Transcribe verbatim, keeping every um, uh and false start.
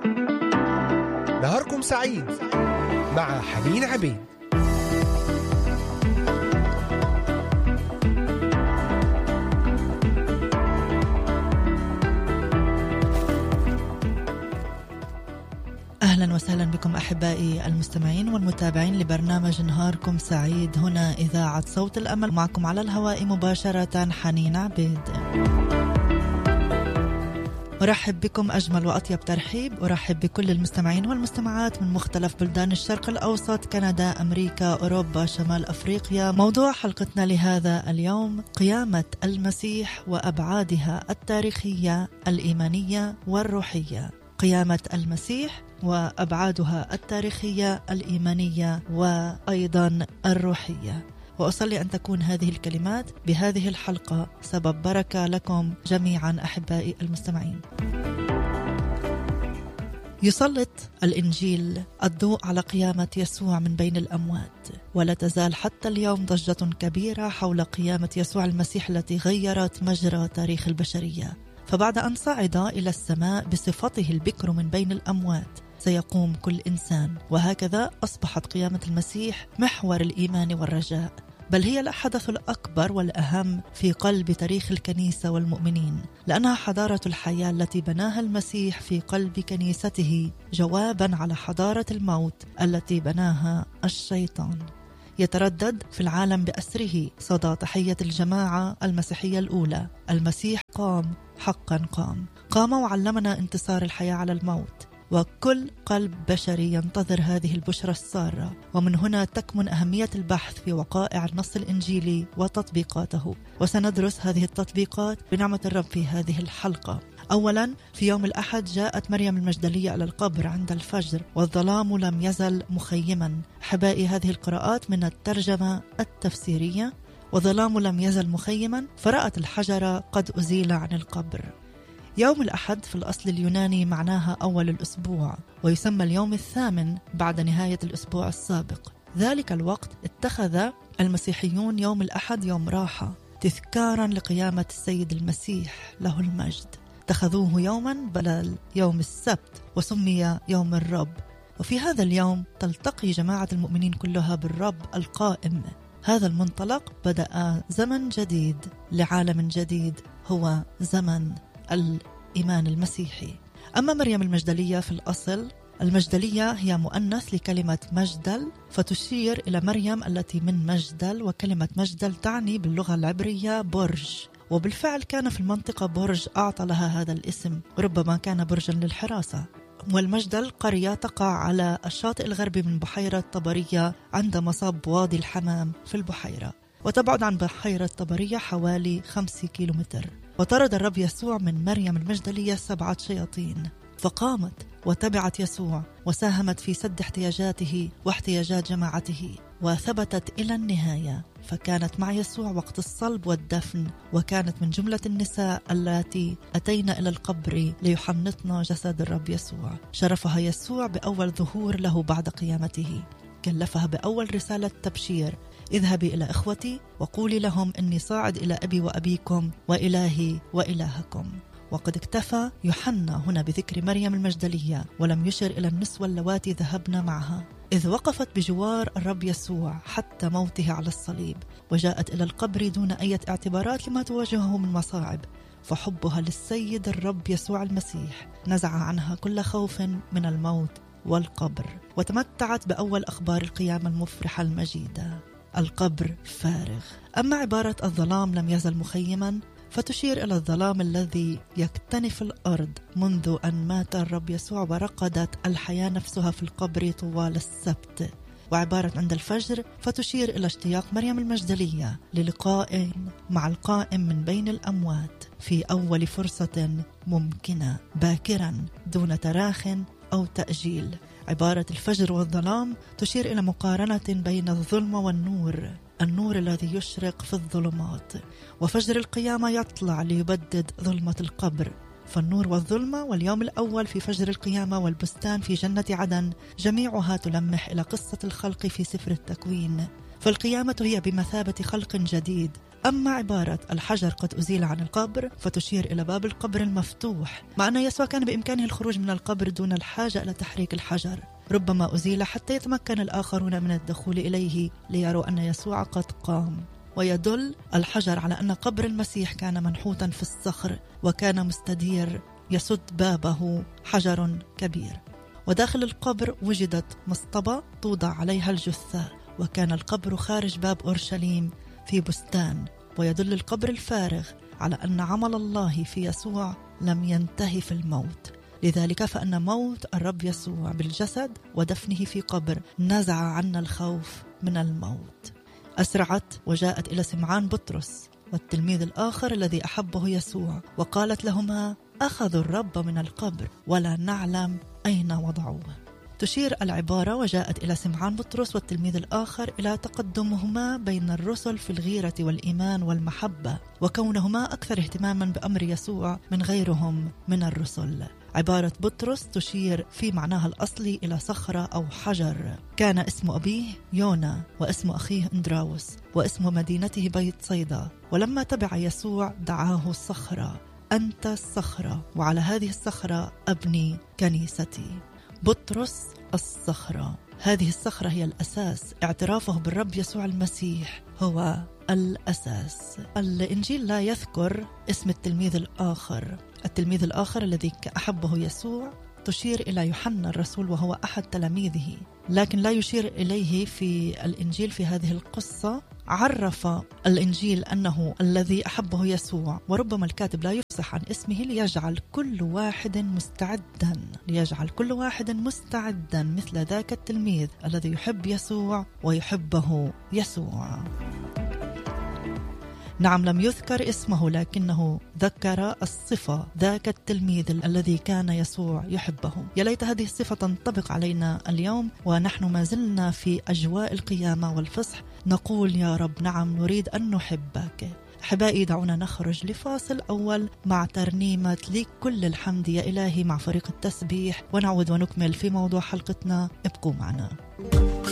نهاركم سعيد مع حنين عبيد. أهلا وسهلا بكم أحبائي المستمعين والمتابعين لبرنامج نهاركم سعيد هنا إذاعة صوت الأمل، معكم على الهواء مباشرة حنين عبيد. أرحب بكم أجمل وأطيب ترحيب، أرحب بكل المستمعين والمستمعات من مختلف بلدان الشرق الأوسط، كندا، أمريكا، أوروبا، شمال أفريقيا. موضوع حلقتنا لهذا اليوم قيامة المسيح وأبعادها التاريخية الإيمانية والروحية. قيامة المسيح وأبعادها التاريخية الإيمانية وأيضا الروحية. وأصلي أن تكون هذه الكلمات بهذه الحلقة سبب بركة لكم جميعا أحبائي المستمعين. يسلط الإنجيل الضوء على قيامة يسوع من بين الأموات، ولا تزال حتى اليوم ضجة كبيرة حول قيامة يسوع المسيح التي غيرت مجرى تاريخ البشرية. فبعد أن صعد إلى السماء بصفته البكر من بين الأموات سيقوم كل إنسان، وهكذا أصبحت قيامة المسيح محور الإيمان والرجاء، بل هي الحدث الأكبر والأهم في قلب تاريخ الكنيسة والمؤمنين، لأنها حضارة الحياة التي بناها المسيح في قلب كنيسته جوابا على حضارة الموت التي بناها الشيطان. يتردد في العالم بأسره صدى تحية الجماعة المسيحية الأولى: المسيح قام، حقا قام، قام وعلمنا انتصار الحياة على الموت. وكل قلب بشري ينتظر هذه البشرى السارة، ومن هنا تكمن أهمية البحث في وقائع النص الإنجيلي وتطبيقاته، وسندرس هذه التطبيقات بنعمة الرب في هذه الحلقة. أولا، في يوم الأحد جاءت مريم المجدلية إلى القبر عند الفجر والظلام لم يزل مخيما. حبائي هذه القراءات من الترجمة التفسيرية: وظلام لم يزل مخيما، فرأت الحجر قد أزيل عن القبر. يوم الأحد في الأصل اليوناني معناها أول الأسبوع، ويسمى اليوم الثامن بعد نهاية الأسبوع السابق. ذلك الوقت اتخذ المسيحيون يوم الأحد يوم راحة تذكارا لقيامة السيد المسيح له المجد. اتخذوه يوما بدل يوم السبت وسمي يوم الرب. وفي هذا اليوم تلتقي جماعة المؤمنين كلها بالرب القائم. هذا المنطلق بدأ زمن جديد لعالم جديد، هو زمن الإيمان المسيحي. أما مريم المجدلية في الأصل، المجدلية هي مؤنث لكلمة مجدل، فتشير إلى مريم التي من مجدل، وكلمة مجدل تعني باللغة العبرية برج، وبالفعل كان في المنطقة برج أعطى لها هذا الاسم، ربما كان برجا للحراسة. والمجدل قرية تقع على الشاطئ الغربي من بحيرة طبرية عند مصب وادي الحمام في البحيرة، وتبعد عن بحيرة طبرية حوالي خمسة كيلومتر. وطرد الرب يسوع من مريم المجدلية سبعة شياطين، فقامت وتبعت يسوع وساهمت في سد احتياجاته واحتياجات جماعته، وثبتت إلى النهاية، فكانت مع يسوع وقت الصلب والدفن، وكانت من جملة النساء التي أتينا إلى القبر ليحنطن جسد الرب يسوع. شرفها يسوع بأول ظهور له بعد قيامته، كلفها بأول رسالة تبشير: اذهبي إلى إخوتي وقولي لهم إني صاعد إلى أبي وأبيكم وإلهي وإلهكم. وقد اكتفى يوحنا هنا بذكر مريم المجدلية، ولم يشر إلى النسوة اللواتي ذهبنا معها، إذ وقفت بجوار الرب يسوع حتى موته على الصليب، وجاءت إلى القبر دون أي اعتبارات لما تواجهه من مصاعب. فحبها للسيد الرب يسوع المسيح نزع عنها كل خوف من الموت والقبر، وتمتعت بأول أخبار القيامة المفرحة المجيدة: القبر فارغ. أما عبارة الظلام لم يزل مخيما فتشير إلى الظلام الذي يكتنف الأرض منذ أن مات الرب يسوع، ورقدت الحياة نفسها في القبر طوال السبت. وعبارة عند الفجر فتشير إلى اشتياق مريم المجدلية للقاء مع القائم من بين الأموات في أول فرصة ممكنة، باكرا دون تراخ أو تأجيل. عبارة الفجر والظلام تشير إلى مقارنة بين الظلمة والنور، النور الذي يشرق في الظلمات، وفجر القيامة يطلع ليبدد ظلمة القبر. فالنور والظلمة واليوم الأول في فجر القيامة والبستان في جنة عدن جميعها تلمح إلى قصة الخلق في سفر التكوين. فالقيامة هي بمثابة خلق جديد، أما عبارة الحجر قد أزيل عن القبر فتشير إلى باب القبر المفتوح، مع أن يسوع كان بإمكانه الخروج من القبر دون الحاجة إلى تحريك الحجر، ربما أزيل حتى يتمكن الآخرون من الدخول إليه ليروا أن يسوع قد قام. ويدل الحجر على أن قبر المسيح كان منحوتا في الصخر وكان مستدير يسد بابه حجر كبير. وداخل القبر وجدت مصطبة توضع عليها الجثة، وكان القبر خارج باب أورشليم في بستان. ويدل القبر الفارغ على أن عمل الله في يسوع لم ينتهي في الموت، لذلك فإن موت الرب يسوع بالجسد ودفنه في قبر نزع عنا الخوف من الموت. أسرعت وجاءت إلى سمعان بطرس والتلميذ الآخر الذي أحبه يسوع، وقالت لهما: أخذوا الرب من القبر ولا نعلم أين وضعوه. تشير العبارة وجاءت إلى سمعان بطرس والتلميذ الآخر إلى تقدمهما بين الرسل في الغيرة والإيمان والمحبة، وكونهما أكثر اهتماما بأمر يسوع من غيرهم من الرسل. عبارة بطرس تشير في معناها الأصلي إلى صخرة أو حجر. كان اسم أبيه يونا، واسم أخيه إندراوس، واسم مدينته بيت صيدا. ولما تبع يسوع دعاه الصخرة: أنت الصخرة وعلى هذه الصخرة أبني كنيستي. بطرس الصخرة، هذه الصخرة هي الأساس. اعترافه بالرب يسوع المسيح هو الأساس. الإنجيل لا يذكر اسم التلميذ الآخر. التلميذ الآخر الذي أحبه يسوع تشير إلى يوحنا الرسول وهو أحد تلاميذه، لكن لا يشير إليه في الإنجيل. في هذه القصة عرف الإنجيل أنه الذي أحبه يسوع، وربما الكاتب لا يفصح عن اسمه ليجعل كل واحد مستعدا ليجعل كل واحد مستعدا مثل ذاك التلميذ الذي يحب يسوع ويحبه يسوع. نعم، لم يذكر اسمه لكنه ذكر الصفة، ذاك التلميذ الذي كان يسوع يحبه. يا ليت هذه الصفة تنطبق علينا اليوم ونحن ما زلنا في أجواء القيامة والفصح، نقول: يا رب نعم نريد أن نحبك. أحبائي، دعونا نخرج لفاصل أول مع ترنيمة لك كل الحمد يا إلهي مع فريق التسبيح، ونعود ونكمل في موضوع حلقتنا. ابقوا معنا.